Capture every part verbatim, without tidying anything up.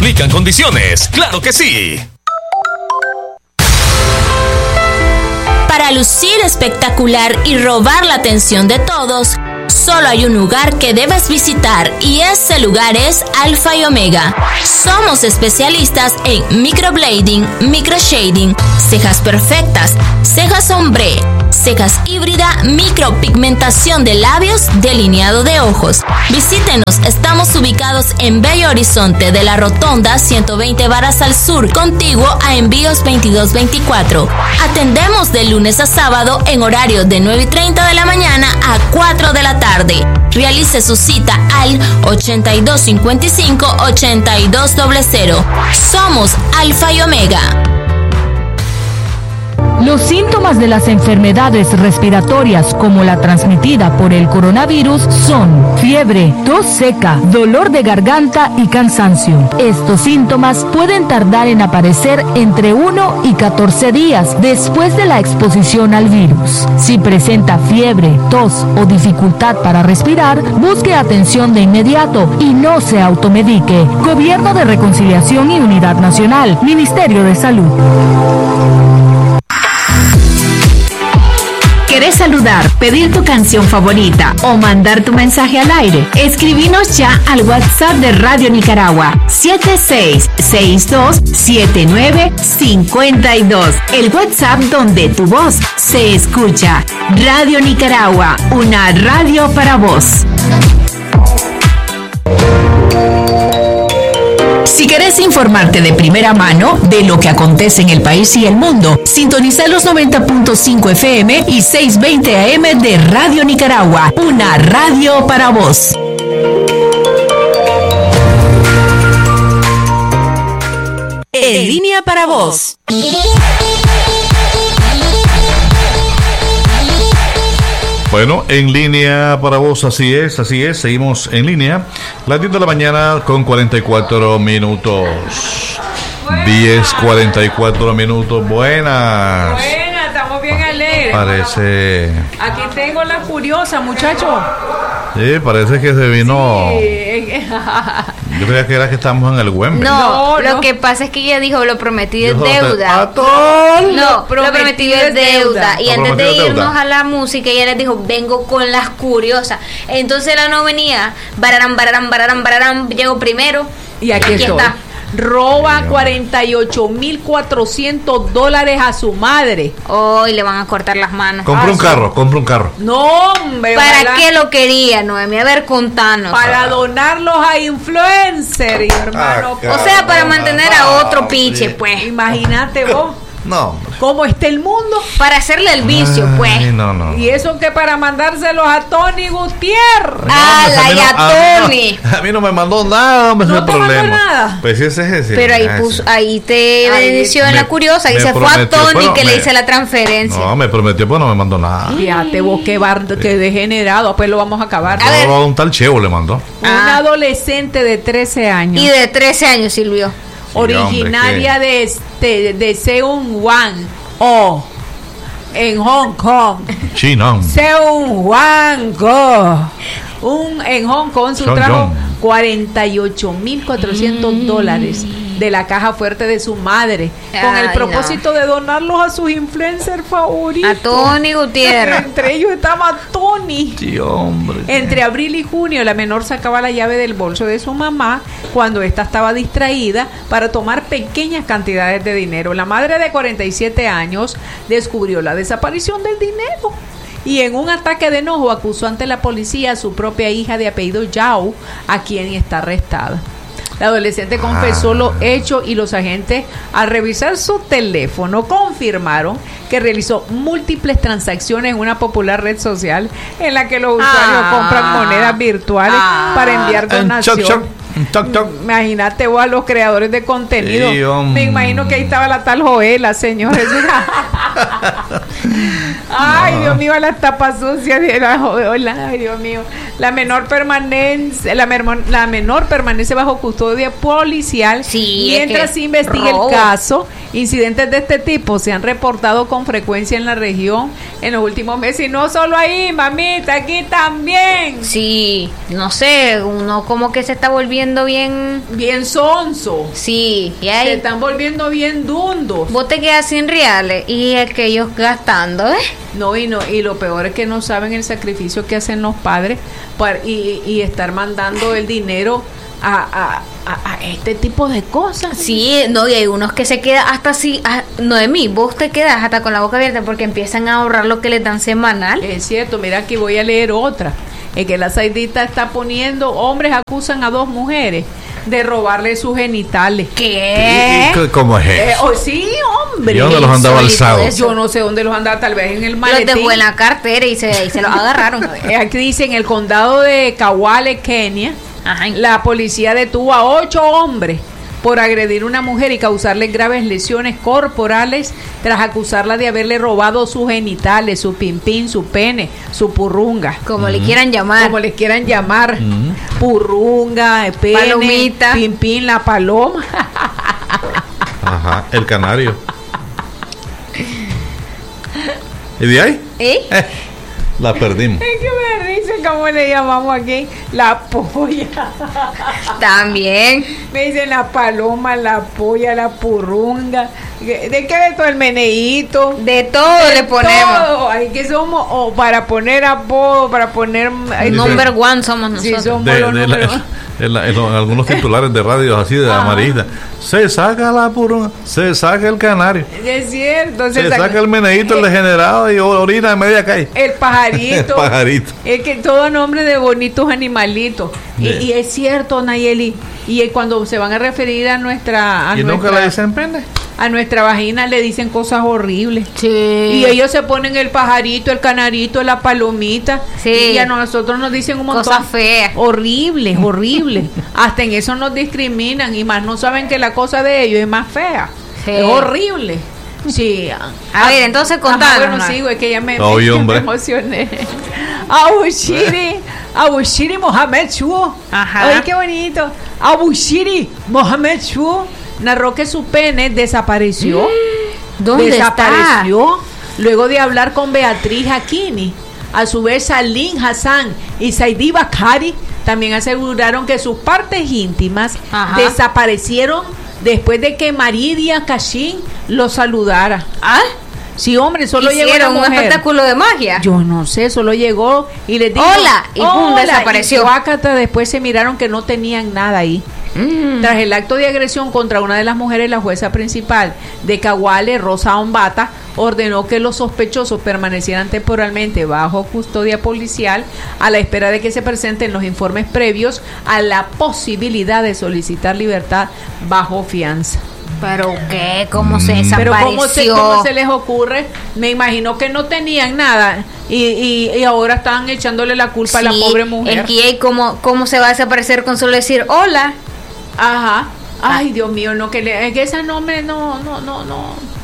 Aplican condiciones. ¡Claro que sí! Para lucir espectacular y robar la atención de todos, solo hay un lugar que debes visitar y ese lugar es Alfa y Omega. Somos especialistas en microblading, microshading, cejas perfectas, cejas ombre, cejas híbrida, micropigmentación de labios, delineado de ojos. Visítenos, estamos ubicados en Bello Horizonte de la Rotonda ciento veinte Varas al Sur, contiguo a Envíos veintidós veinticuatro. Atendemos de lunes a sábado en horario de nueve y treinta de la mañana a cuatro de la tarde. Realice su cita al ochenta y dos cincuenta y cinco ochenta y dos cero cero. Somos Alfa y Omega. Los síntomas de las enfermedades respiratorias como la transmitida por el coronavirus son fiebre, tos seca, dolor de garganta y cansancio. Estos síntomas pueden tardar en aparecer entre uno y catorce días después de la exposición al virus. Si presenta fiebre, tos o dificultad para respirar, busque atención de inmediato y no se automedique. Gobierno de Reconciliación y Unidad Nacional, Ministerio de Salud. ¿Querés saludar, pedir tu canción favorita o mandar tu mensaje al aire? Escribinos ya al WhatsApp de Radio Nicaragua siete seis seis dos siete nueve cinco dos. El WhatsApp donde tu voz se escucha. Radio Nicaragua, una radio para vos. Si querés informarte de primera mano de lo que acontece en el país y el mundo, sintoniza los noventa punto cinco F M y seiscientos veinte A M de Radio Nicaragua, una radio para vos. En línea para vos. Bueno, en línea para vos, así es, así es, seguimos en línea. Las diez de la mañana con cuarenta y cuatro minutos. diez cuarenta y cuatro minutos, buenas. Buenas, estamos bien alegres. Parece... Aquí tengo la curiosa, muchacho. Sí, parece que se vino... Sí. Yo creía que era que estamos en el Wembley. No, No, lo no. que pasa es que ella dijo lo prometido es Yo- deuda. ¡A todo! No, lo prometido prometido es es deuda. deuda. Y Lo antes de prometido es deuda. irnos a la música, ella les dijo, vengo con las curiosas. Entonces la no venía, bararán, bararán, bararán, bararán, llegó primero. Y aquí, Aquí estoy. está. Roba cuarenta y ocho mil cuatrocientos dólares a su madre. Hoy le van a cortar las manos. Compra Ah, un sí. carro, compra un carro. No, hombre. ¿Para ojalá- qué lo quería, Noemi? A ver, contanos. Para donarlos a influencer, hermano. Ah, O sea, para mantener a otro Ah, piche, sí. pues. Imagínate vos No, hombre. cómo está el mundo. Para hacerle el vicio, Ay, pues. no, no. Y eso que para mandárselos a Tony Gutiérrez. Ah, No, la a mí no- ya a- Tony. A mí no me mandó nada, hombre, ¿No ese es el te mandó problema. nada? Pues sí, ese es ese. Pero ahí Ah, puso, ese. ahí te Ay, benefició en me- la curiosa y me se fue a prometió, Tony bueno, que le me- hice la transferencia. No, me prometió, pues no me mandó nada. Fíjate vos qué bar, qué degenerado. Pues lo vamos a acabar. A ver. No, un tal Chevo le mandó. Una Ah. adolescente de trece años. Y de trece años, Silvio. originaria hombre, de este de Seung-wan o en Hong Kong. Chino. Seung-wan Go. Un en Hong Kong Seung sustrajo Jong. cuarenta y ocho mil cuatrocientos dólares de la caja fuerte de su madre con el Ay, propósito de donarlos a sus influencers favoritos. A Tony Gutiérrez. Entre ellos estaba Tony. Sí, hombre. Entre abril y junio, la menor sacaba la llave del bolso de su mamá cuando ésta estaba distraída para tomar pequeñas cantidades de dinero. La madre de cuarenta y siete años descubrió la desaparición del dinero y en un ataque de enojo acusó ante la policía a su propia hija de apellido Yao, a quien está arrestada. La adolescente confesó los hechos y los agentes, al revisar su teléfono, confirmaron que realizó múltiples transacciones en una popular red social en la que los usuarios Ah. compran monedas virtuales Ah. para enviar En choc, donaciones. choc, en choc, choc. Imagínate vos a los creadores de contenido. Sí, hombre. Me imagino que ahí estaba la tal Joela, señores. Ay, No. Dios mío, la tapa sucia de la Joela. Ay, Dios mío. La menor permanece, la, mermo- la menor permanece bajo custodia policial Sí, es mientras que se investiga robo. el caso. Incidentes de este tipo se han reportado con frecuencia en la región en los últimos meses. Y no solo ahí, mamita, aquí también. Sí, no sé, uno como que se está volviendo volviendo bien... Bien sonso. Sí, y Se ahí están volviendo bien dundos. vos te quedas sin reales y es que ellos gastando, ¿eh? No, y no, y lo peor es que no saben el sacrificio que hacen los padres para, y, y estar mandando el dinero a, a, a, a este tipo de cosas. Sí, no, y hay unos que se quedan hasta así, ah, Noemí, vos te quedas hasta con la boca abierta porque empiezan a ahorrar lo que les dan semanal. Es cierto, mira aquí voy a leer otra. Es que la Saidita está poniendo, hombres acusan a dos mujeres de robarle sus genitales. ¿Qué? ¿Y- y cómo es Eh, eso? oh, sí, hombre. ¿Y dónde los andaba Insólito alzados? eso. Yo no sé dónde los andaba, tal vez en el Los maletín. dejó en la cartera y se, y se los agarraron. Eh, Aquí dice, en el condado de Kawale, Kenia, Ajá. la policía detuvo a ocho hombres por agredir a una mujer y causarle graves lesiones corporales tras acusarla de haberle robado sus genitales, su pimpín, su pene, su purrunga. Como le quieran llamar. Como les quieran llamar, purrunga, eh, pene, Palomita. pimpín, la paloma. Ajá, el canario. ¿Y de ahí? ¿Eh? Eh, la perdimos. Es que me da risa, ¿cómo le llamamos aquí? La polla. También. Me dicen la paloma, la polla, la purrunga. ¿De qué de todo el meneíto? De todo le ponemos. Todo. Ay, que somos, o para poner apodo, para poner. ay, Number one somos Sí, nosotros. somos De, los de la- números. en, la- en lo- en algunos titulares de radio así de Ajá. amarillita. Se saca la purunga, se saca el canario, Es cierto. se se saca- saca el meneíto, el degenerado y orina en media calle. El pajarito. El pajarito. Es que todo nombre de bonitos animalitos. Y, Yeah. y es cierto, Nayeli. Y es cuando se van a referir a nuestra. A Y nunca nuestra, le dicen pende. a nuestra vagina le dicen cosas horribles. Sí. Y ellos se ponen el pajarito, el canarito, la palomita. Sí. Y a nosotros nos dicen un montón. Cosas feas. Horribles, horribles. Hasta en eso nos discriminan. Y más no saben que la cosa de ellos es más fea. Sí. Es horrible. Sí. A ver, entonces contanos. Ajá, bueno, Nay. sí, güey, que ya me, Oye, me- hombre. me emocioné. Abushiri, Abushiri Mohamed Chuo. Ajá. Ay, qué bonito. Abushiri Mohamed Chuo narró que su pene desapareció. ¿Dónde desapareció luego de hablar con Beatriz Hakini. A su vez, Salim Hassan y Saidi Bakari también aseguraron que sus partes íntimas Ajá. desaparecieron después de que Maridia Kashin lo saludara. está? ¿Ah? Sí, hombre, solo llegó la Hicieron un mujer. espectáculo de magia. Yo no sé, solo llegó y les dijo Hola, y pum, "Hola", desapareció. y guácata, después se miraron que no tenían nada ahí. Mm. Tras el acto de agresión contra una de las mujeres, la jueza principal de Kawale, Rosa Ombata, ordenó que los sospechosos permanecieran temporalmente bajo custodia policial a la espera de que se presenten los informes previos a la posibilidad de solicitar libertad bajo fianza. ¿Pero qué? ¿Cómo se desapareció? Pero ¿cómo se, cómo se les ocurre? Me imagino que no tenían nada y, y, y ahora están echándole la culpa a la Sí, pobre mujer. El que ¿cómo, ¿cómo se va a desaparecer con solo decir hola? Ajá. Ay, Dios mío, no que le, es que ese nombre no, no, no, no.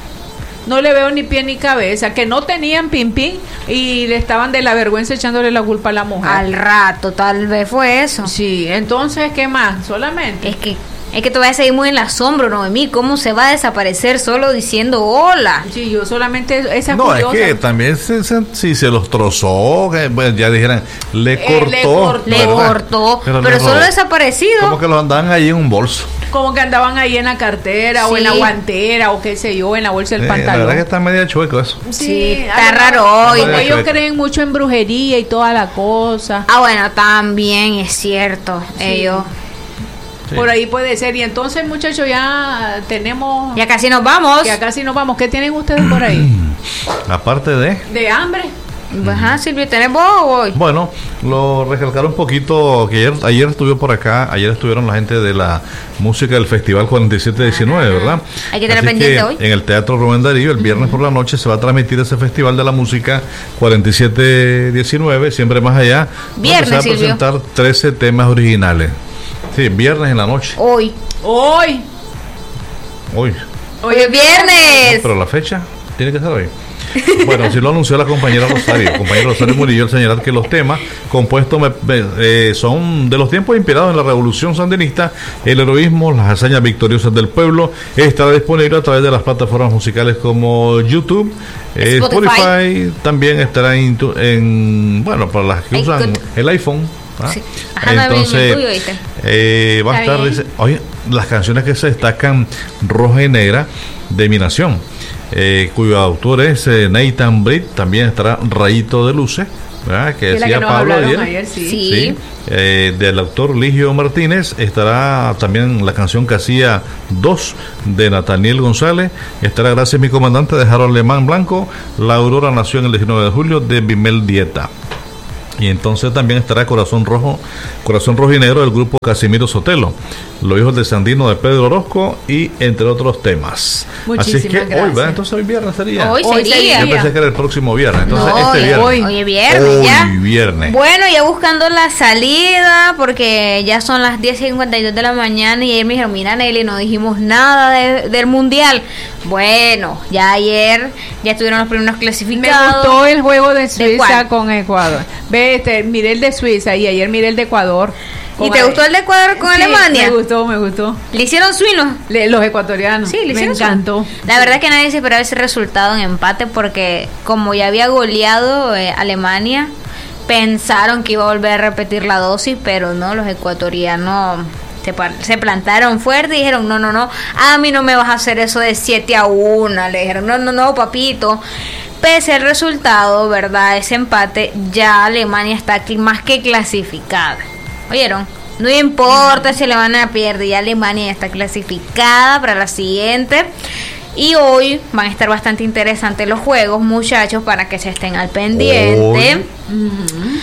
No le veo ni pie ni cabeza, que no tenían pin pin y le estaban de la vergüenza echándole la culpa a la mujer. Al rato, tal vez fue eso. Sí, entonces, ¿qué más? Solamente. Es que es que todavía seguimos en el asombro, Noemí. ¿Cómo se va a desaparecer solo diciendo hola? Sí, yo solamente esa No, es curiosa. que también se- se- si se los trozó, que, bueno, ya dijeran, le Eh, cortó. le cortó. Le ¿verdad? cortó, pero, le solo robó. desaparecido. Como que los andaban ahí en un bolso. Como que andaban ahí en la cartera o en la Sí. guantera o qué sé yo, en la bolsa del Eh, la pantalón. verdad que está media chueco eso. Sí, está además, raro hoy. como ellos Chueco. creen mucho en brujería y toda la cosa. Ah, bueno, también es cierto. Ellos Sí. Por ahí puede ser. Y entonces, muchachos, ya tenemos. ya casi nos vamos. Ya casi nos vamos. ¿Qué tienen ustedes por ahí? Aparte de, ¿De hambre? Ajá, Silvia, ¿tenés vos o voy? bueno, lo recalcar un poquito que ayer, ayer estuvo por acá, ayer estuvieron la gente de la música del Festival cuarenta y siete diecinueve, ¿verdad? Hay que tener Así pendiente que hoy. en el Teatro Rubén Darío, el viernes por la noche, se va a transmitir ese Festival de la Música cuarenta y siete diecinueve, siempre más allá. donde Viernes, se va a Silvio. presentar trece temas originales. Sí, viernes en la noche. Hoy. Hoy. Hoy. Hoy es viernes. Pero la fecha tiene que ser hoy. Bueno, si lo anunció la compañera Rosario, compañera Rosario Murillo, al señalar que los temas compuestos me- me- eh, son de los tiempos inspirados en la revolución sandinista, el heroísmo, las hazañas victoriosas del pueblo. Estará disponible a través de las plataformas musicales como YouTube, eh, Spotify. Spotify. También estará en, tu- en, bueno, para las que Ay, usan good. el iPhone, ¿ah? Sí. Ajá, Entonces, tuyo, ¿viste? eh, va a Está estar, bien. dice, oye, las canciones que se destacan, Roja y Negra, de Mi Nación, eh, cuyo autor es eh, Nathan Britt. También estará Rayito de Luces, ¿verdad? Que Que la decía que nos Pablo hablaron ayer. ayer, sí. Sí. Sí, eh, del autor Ligio Martínez. Estará también la canción Casilla dos de Nathaniel González. Estará Gracias mi comandante de Harold Alemán Blanco. La Aurora nació en el diecinueve de julio de Bimel Dieta. Y entonces también estará Corazón Rojo, Corazón Rojo y Negro del grupo Casimiro Sotelo, Los Hijos de Sandino de Pedro Orozco, y entre otros temas. Muchísimas Así es que gracias. hoy, ¿verdad? Entonces hoy viernes sería. Hoy Hoy sería. Yo pensé que era el próximo viernes. Entonces No, este hoy- viernes. hoy. Hoy es viernes Hoy ya. viernes. Bueno, ya buscando la salida, porque ya son las diez cincuenta y dos de la mañana y ayer me dijeron, mira Nelly, no dijimos nada de- del mundial. Bueno, ya ayer ya estuvieron los primeros Me clasificados. gustó el juego de ¿De Suiza cuál? con Ecuador. Ve, este, miré el de Suiza y ayer miré el de Ecuador. ¿Y Con te Ale- gustó el de Ecuador con Sí, Alemania? Me gustó, me gustó. ¿Le hicieron suino? Le- los ecuatorianos. Sí, le me hicieron suino. encantó. La verdad es que nadie se esperaba ese resultado en empate porque como ya había goleado eh, Alemania, pensaron que iba a volver a repetir la dosis, pero no, los ecuatorianos se, pa- se plantaron fuerte y dijeron, no, no, no, a mí no me vas a hacer eso de siete a uno, le dijeron, no, no, no, papito. Pese al resultado, ¿verdad? Ese empate, ya Alemania está aquí más que clasificada. ¿Oyeron? No importa si Alemania pierde, ya Alemania está clasificada para la siguiente. Y hoy van a estar bastante interesantes los juegos, muchachos, para que se estén al pendiente. Hoy.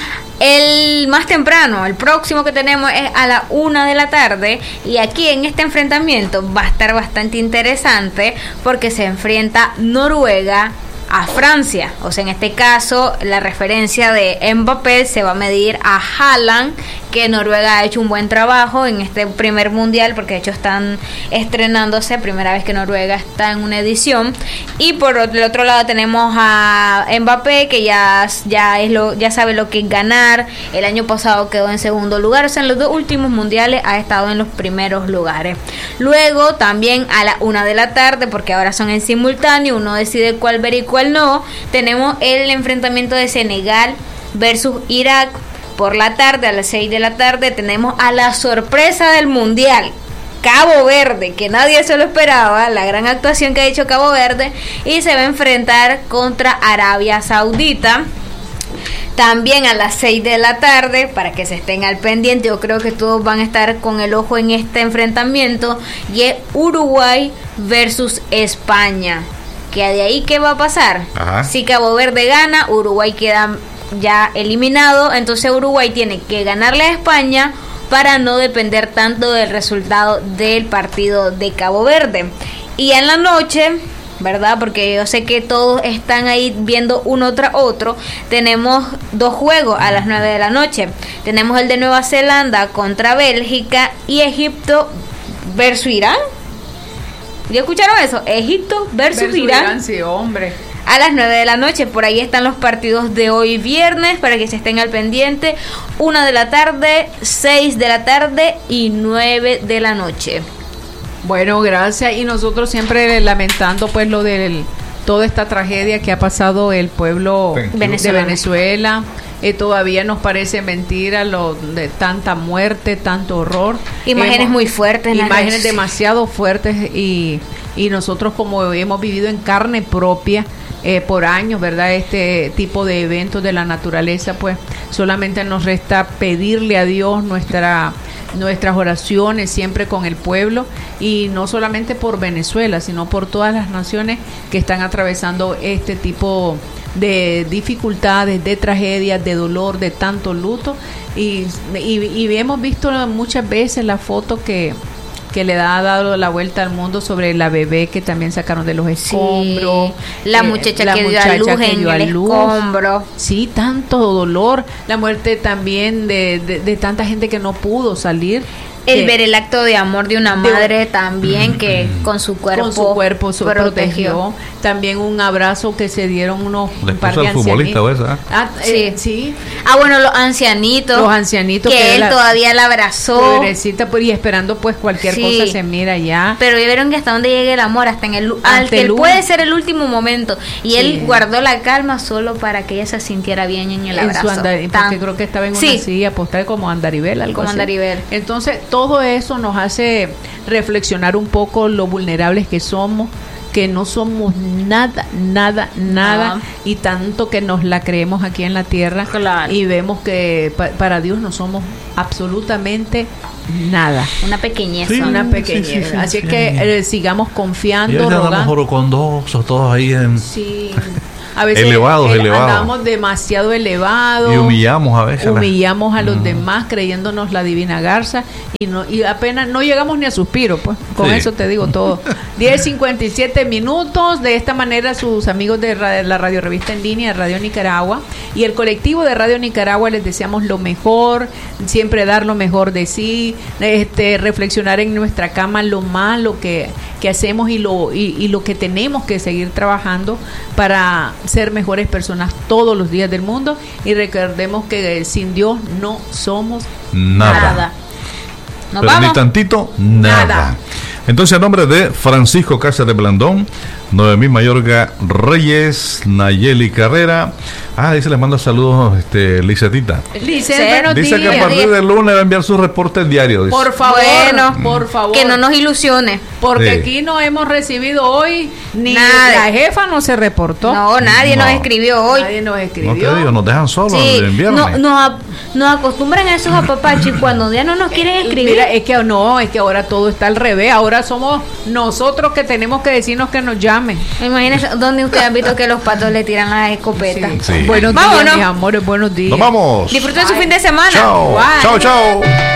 El más temprano, el próximo que tenemos es a la una de la tarde. Y aquí en este enfrentamiento va a estar bastante interesante porque se enfrenta Noruega a Francia. O sea, en este caso, la referencia de Mbappé se va a medir a Haaland, que Noruega ha hecho un buen trabajo en este primer mundial, porque de hecho están estrenándose, primera vez que Noruega está en una edición. Y por el otro lado tenemos a Mbappé, que ya, ya, es lo, ya sabe lo que es ganar. El año pasado quedó en segundo lugar, o sea, en los dos últimos mundiales ha estado en los primeros lugares. Luego también a la una de la tarde, porque ahora son en simultáneo, uno decide cuál ver y cuál no, tenemos el enfrentamiento de Senegal versus Irak. Por la tarde, a las seis de la tarde, tenemos a la sorpresa del mundial, Cabo Verde, que nadie se lo esperaba, la gran actuación que ha hecho Cabo Verde, y se va a enfrentar contra Arabia Saudita. También a las seis de la tarde, para que se estén al pendiente, yo creo que todos van a estar con el ojo en este enfrentamiento, y es Uruguay versus España. Que de ahí, ¿qué va a pasar? Ajá. Si Cabo Verde gana, Uruguay queda ya eliminado, entonces Uruguay tiene que ganarle a España para no depender tanto del resultado del partido de Cabo Verde. Y en la noche, ¿verdad? Porque yo sé que todos están ahí viendo uno tras otro. Tenemos dos juegos a las nueve de la noche. Tenemos el de Nueva Zelanda contra Bélgica y Egipto versus Irán. ¿Ya escucharon eso? Egipto versus, Versus Irán. Irán, sí, hombre. A las nueve de la noche, por ahí están los partidos de hoy viernes para que se estén al pendiente. Una de la tarde, seis de la tarde y nueve de la noche. Bueno, gracias. Y nosotros siempre lamentando pues lo del toda esta tragedia que ha pasado el pueblo Thank you. de Venezolano. Venezuela. Eh, todavía nos parece mentira lo de tanta muerte, tanto horror. Imágenes Hemos- muy fuertes en las Imágenes redes. demasiado fuertes y, y nosotros como hemos vivido en carne propia eh, por años, ¿verdad? Este tipo de eventos de la naturaleza, pues solamente nos resta pedirle a Dios nuestra nuestras oraciones siempre con el pueblo, y no solamente por Venezuela, sino por todas las naciones que están atravesando este tipo de dificultades, de tragedias, de dolor, de tanto luto. Y, y, y hemos visto muchas veces la foto que que le ha dado la vuelta al mundo sobre la bebé que también sacaron de los escombros. Sí, la eh, muchacha la que dio a luz muchacha que en dio a el luz. escombro. Sí, tanto dolor, la muerte también de, de, de tanta gente que no pudo salir. El ver el acto de amor de una madre de, también que con su cuerpo, con su cuerpo su protegió. También un abrazo que se dieron unos La un par de futbolista o esa. Ah, sí. Eh, sí. Ah, bueno, los ancianitos. Los ancianitos que, que él la, todavía la abrazó. Pobrecita, pues, y esperando pues cualquier sí. cosa se mira ya. Pero vieron que hasta donde llegue el amor, hasta en el Hasta al que el él puede ser el último momento. Y sí. él guardó la calma solo para que ella se sintiera bien en el en abrazo. Su andar, porque creo que estaba en sí. una silla postal como Andaribel, algo como así. Andaribel. Entonces, todo eso nos hace reflexionar un poco lo vulnerables que somos, que no somos nada, nada, nada, no. y tanto que nos la creemos aquí en la tierra, claro. y vemos que pa para Dios no somos absolutamente nada. Una pequeñez. Sí, Una pequeñez. sí, sí, sí, Así sí. que eh, sigamos confiando, Y ya rogando. andamos orocondosos todos ahí en... Sí. A veces Elevados, eh, elevados. andamos demasiado elevados. Y humillamos a veces. Humillamos a los Mm. demás creyéndonos la divina garza y no y apenas no llegamos ni a suspiro, pues. Con Sí. eso te digo todo. diez cincuenta y siete minutos. De esta manera sus amigos de ra- la radio revista en línea Radio Nicaragua y el colectivo de Radio Nicaragua les deseamos lo mejor, siempre dar lo mejor de sí, este reflexionar en nuestra cama lo malo que, que hacemos y lo y, y lo que tenemos que seguir trabajando para ser mejores personas todos los días del mundo, y recordemos que eh, sin Dios no somos Nada. nada. Nos Pero vamos. ni tantito, nada. Nada. Entonces, a nombre de Francisco Cáceres Blandón, Noemí Mayorga Reyes, Nayeli Carrera. Ah, dice, les manda saludos, este, Lizetita. Dice, Sí. buenos Dice que a días. partir del lunes va a enviar sus reportes diarios. dice. Por favor, Bueno, por favor. Que no nos ilusione. Porque Sí. aquí no hemos recibido hoy, ni Nada. la jefa no se reportó. No, nadie No. nos escribió hoy. Nadie nos No escribió. te digo, nos dejan solos Sí, el viernes. no, nos, a- nos acostumbran a esos apapachos y cuando ya no nos quieren escribir. Mira, es que no, es que ahora todo está al revés. Ahora somos nosotros que tenemos que decirnos que nos llamen. Imagínense dónde ustedes han visto que los patos le tiran las escopetas. Sí. Buenos Vámonos. días, mis amores, buenos días. Nos vamos. Disfruten su fin de semana. Chao. Bye. Chao, chao.